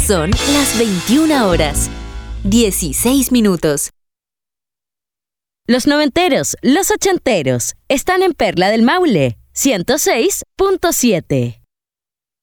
Son las 21 horas, 16 minutos. Los noventeros, los ochenteros, están en Perla del Maule, 106.7.